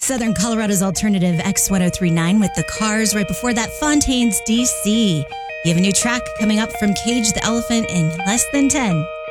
Southern Colorado's alternative X1039 with the Cars. Right before that, Fontaines, DC. You have a new track coming up from Cage the Elephant in less than 10.